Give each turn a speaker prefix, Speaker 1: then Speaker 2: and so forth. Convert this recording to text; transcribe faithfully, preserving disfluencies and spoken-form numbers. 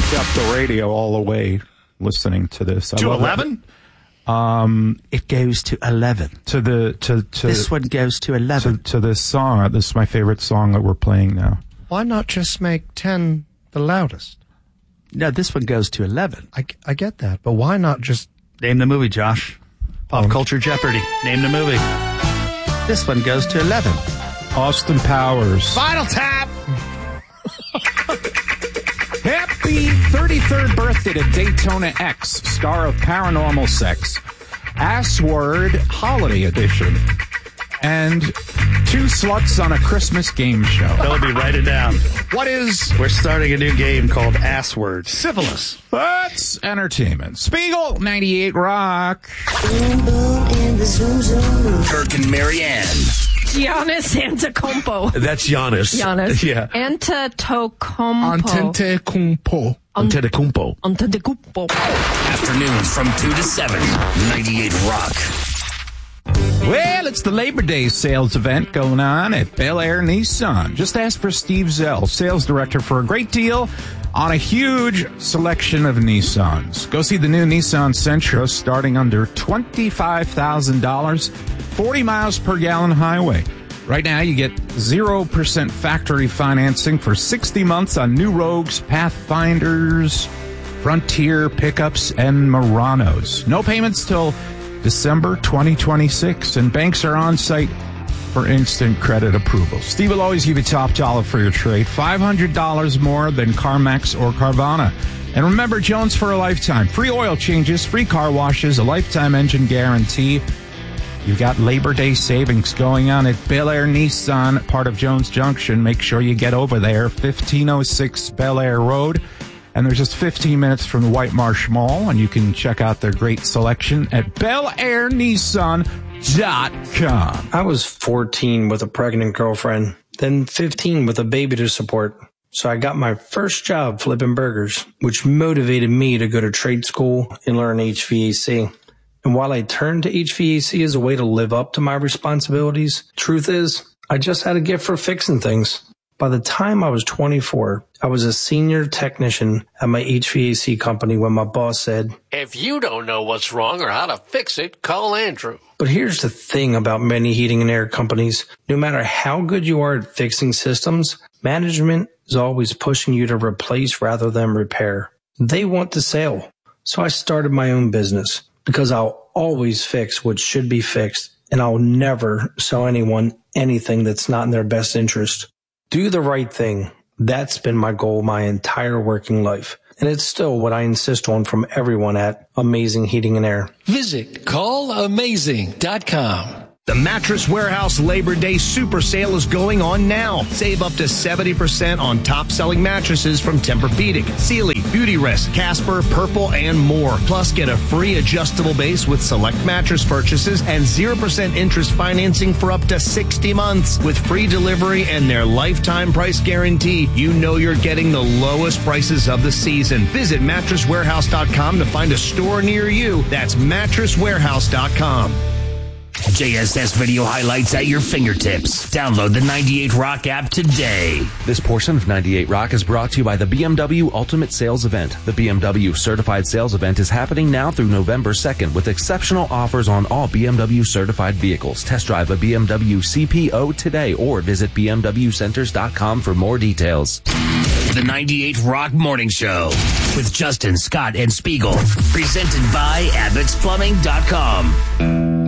Speaker 1: cranked up the radio all the way listening to this.
Speaker 2: To eleven?
Speaker 1: Um,
Speaker 3: it goes to eleven.
Speaker 1: To the to to
Speaker 3: this one goes to eleven.
Speaker 1: To, to this song. This is my favorite song that we're playing now.
Speaker 2: Why not just make ten the loudest?
Speaker 3: No, this one goes to eleven.
Speaker 2: I, I get that, but why not just
Speaker 3: name the movie, Josh? Pop um, Culture Jeopardy. Name the movie. This one goes to eleven.
Speaker 1: Austin Powers.
Speaker 2: Final Tap.
Speaker 1: Happy thirty-third birthday to Daytona X, star of Paranormal Sex, Assword Holiday Edition, and Two Sluts on a Christmas Game Show.
Speaker 3: Philby, write it down.
Speaker 2: What is...
Speaker 3: We're starting a new game called Assword.
Speaker 2: Syphilis.
Speaker 1: That's entertainment. Spiegel, ninety-eight Rock.
Speaker 4: Boom, boom, in the zoom, zoom.
Speaker 5: Kirk and Marianne.
Speaker 6: Giannis Antetokounmpo.
Speaker 5: That's Giannis.
Speaker 6: Giannis.
Speaker 5: Yeah.
Speaker 6: Antetokounmpo.
Speaker 2: Antetokounmpo.
Speaker 5: Antetokounmpo.
Speaker 6: Antetokounmpo.
Speaker 5: Afternoons from two to seven. ninety-eight Rock.
Speaker 1: Well, it's the Labor Day sales event going on at Bel Air Nissan. Just ask for Steve Zell, sales director, for a great deal on a huge selection of Nissans. Go see the new Nissan Sentra starting under twenty-five thousand dollars, forty miles per gallon highway. Right now, you get zero percent factory financing for sixty months on new Rogues, Pathfinders, Frontier pickups, and Muranos. No payments till December twenty twenty-six, and banks are on site for instant credit approval. Steve will always give you top dollar for your trade, five hundred dollars more than CarMax or Carvana. And remember, Jones for a lifetime. Free oil changes, free car washes, a lifetime engine guarantee. You've got Labor Day savings going on at Bel Air Nissan, part of Jones Junction. Make sure you get over there, fifteen oh six Bel Air Road. And they're just fifteen minutes from the White Marsh Mall, and you can check out their great selection at Bel Air Nissan dot com.
Speaker 7: I was fourteen with a pregnant girlfriend, then fifteen with a baby to support. So I got my first job flipping burgers, which motivated me to go to trade school and learn H V A C. And while I turned to H V A C as a way to live up to my responsibilities, truth is, I just had a gift for fixing things. By the time I was twenty-four, I was a senior technician at my H V A C company when my boss said,
Speaker 8: "If you don't know what's wrong or how to fix it, call Andrew."
Speaker 7: But here's the thing about many heating and air companies. No matter how good you are at fixing systems, management is always pushing you to replace rather than repair. They want the sale. So I started my own business because I'll always fix what should be fixed, and I'll never sell anyone anything that's not in their best interest. Do the right thing. That's been my goal my entire working life. And it's still what I insist on from everyone at Amazing Heating and Air.
Speaker 9: Visit call amazing dot com.
Speaker 10: The Mattress Warehouse Labor Day Super Sale is going on now. Save up to seventy percent on top-selling mattresses from Tempur-Pedic, Sealy, Beautyrest, Casper, Purple, and more. Plus, get a free adjustable base with select mattress purchases and zero percent interest financing for up to sixty months. With free delivery and their lifetime price guarantee, you know you're getting the lowest prices of the season. Visit mattress warehouse dot com to find a store near you. That's mattress warehouse dot com.
Speaker 5: J S S video highlights at your fingertips. Download the ninety-eight Rock app today.
Speaker 11: This portion of ninety-eight Rock is brought to you by the B M W Ultimate Sales Event. The B M W Certified Sales Event is happening now through November second with exceptional offers on all B M W certified vehicles. Test drive a B M W C P O today or visit B M W centers dot com for more details.
Speaker 5: The ninety-eight Rock Morning Show with Justin, Scott, and Spiegel. Presented by Abbott's Plumbing dot com.